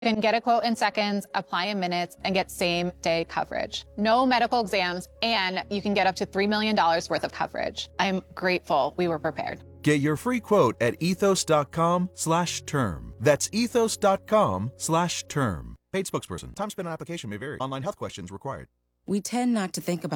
You can get a quote in seconds, apply in minutes, and get same-day coverage. No medical exams, and you can get up to $3 million worth of coverage. I'm grateful we were prepared. Get your free quote at ethos.com/term. That's ethos.com/term. Paid spokesperson. Time spent on application may vary. Online health questions required. We tend not to think about